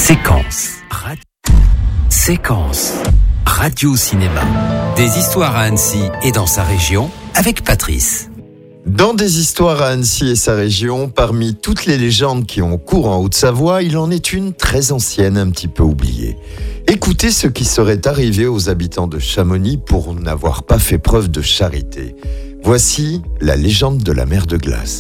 Séquence. Séquence. Radio-cinéma. Des histoires à Annecy et dans sa région avec Patrice. Dans des histoires à Annecy et sa région, parmi toutes les légendes qui ont cours en Haute-Savoie, il en est une très ancienne, un petit peu oubliée. Écoutez ce qui serait arrivé aux habitants de Chamonix pour n'avoir pas fait preuve de charité. Voici la légende de la mer de glace.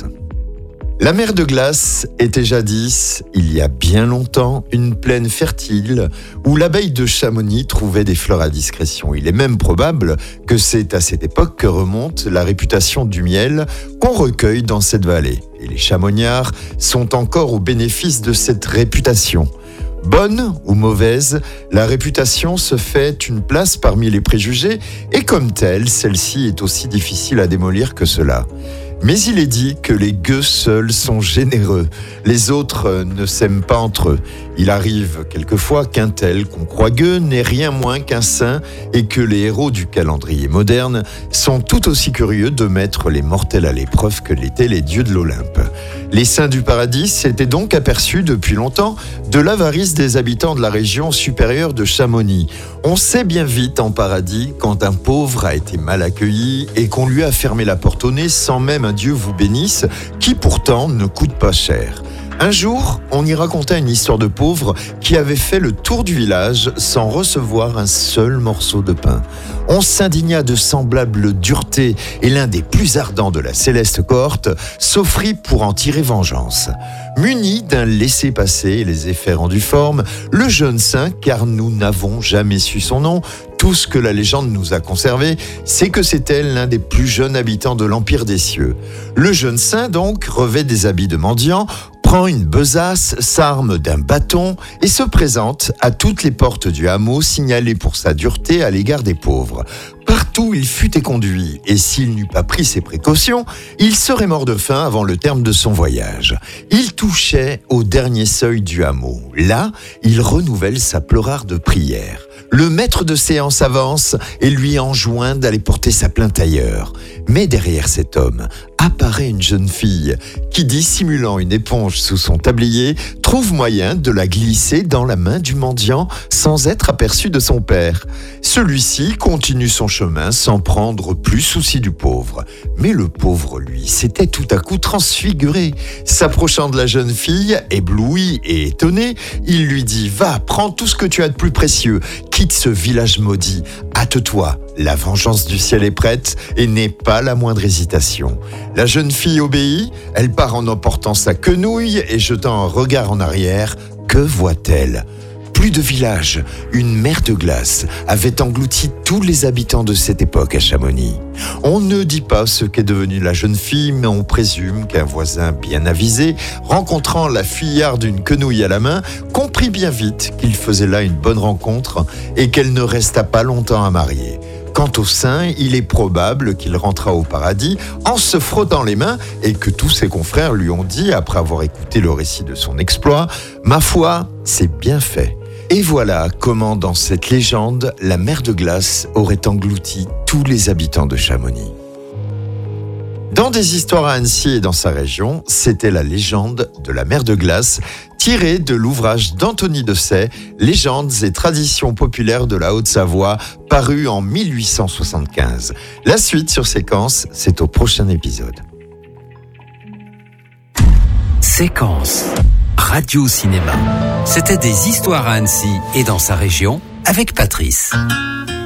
La mer de glace était jadis, il y a bien longtemps, une plaine fertile où l'abeille de Chamonix trouvait des fleurs à discrétion. Il est même probable que c'est à cette époque que remonte la réputation du miel qu'on recueille dans cette vallée. Et les chamoniards sont encore au bénéfice de cette réputation. Bonne ou mauvaise, la réputation se fait une place parmi les préjugés et comme telle, celle-ci est aussi difficile à démolir que cela. Mais il est dit que les gueux seuls sont généreux. Les autres ne s'aiment pas entre eux. Il arrive quelquefois qu'un tel qu'on croit gueux n'est rien moins qu'un saint et que les héros du calendrier moderne sont tout aussi curieux de mettre les mortels à l'épreuve que l'étaient les dieux de l'Olympe. Les saints du paradis s'étaient donc aperçus depuis longtemps de l'avarice des habitants de la région supérieure de Chamonix. On sait bien vite en paradis quand un pauvre a été mal accueilli et qu'on lui a fermé la porte au nez sans même un Dieu vous bénisse, qui pourtant ne coûte pas cher. Un jour, on y racontait une histoire de pauvre qui avait fait le tour du village sans recevoir un seul morceau de pain. On s'indigna de semblable dureté et l'un des plus ardents de la céleste cohorte s'offrit pour en tirer vengeance. Muni d'un laissez-passer, les effets rendus forme, le jeune saint, car nous n'avons jamais su son nom, tout ce que la légende nous a conservé, c'est que c'était l'un des plus jeunes habitants de l'Empire des cieux. Le jeune saint, donc, revêt des habits de mendiant, prend une besace, s'arme d'un bâton et se présente à toutes les portes du hameau signalées pour sa dureté à l'égard des pauvres. Partout il fut éconduit, et s'il n'eût pas pris ses précautions, il serait mort de faim avant le terme de son voyage. Il touchait au dernier seuil du hameau. Là, il renouvelle sa pleurarde prière. Le maître de séance avance et lui enjoint d'aller porter sa plainte ailleurs. Mais derrière cet homme apparaît une jeune fille qui, dissimulant une éponge sous son tablier, trouve moyen de la glisser dans la main du mendiant sans être aperçue de son père. Celui-ci continue son chemin sans prendre plus souci du pauvre. Mais le pauvre, lui, s'était tout à coup transfiguré. S'approchant de la jeune fille, ébloui et étonné, il lui dit « Va, prends tout ce que tu as de plus précieux. Quitte ce village maudit. Hâte-toi. La vengeance du ciel est prête et n'est pas la moindre hésitation. » La jeune fille obéit. Elle part en emportant sa quenouille et jetant un regard en arrière. Que voit-elle ? Plus de village, une mer de glace avait englouti tous les habitants de cette époque à Chamonix. On ne dit pas ce qu'est devenue la jeune fille, mais on présume qu'un voisin bien avisé, rencontrant la fuyarde d'une quenouille à la main, comprit bien vite qu'il faisait là une bonne rencontre et qu'elle ne resta pas longtemps à marier. Quant au saint, il est probable qu'il rentra au paradis en se frottant les mains et que tous ses confrères lui ont dit, après avoir écouté le récit de son exploit, « Ma foi, c'est bien fait ». Et voilà comment, dans cette légende, la mer de glace aurait englouti tous les habitants de Chamonix. Dans des histoires à Annecy et dans sa région, c'était la légende de la mer de glace, tirée de l'ouvrage d'Anthony Dessay, Légendes et traditions populaires de la Haute-Savoie, paru en 1875. La suite sur Séquence, c'est au prochain épisode. Séquence. Radio-cinéma. C'était des histoires à Annecy et dans sa région avec Patrice.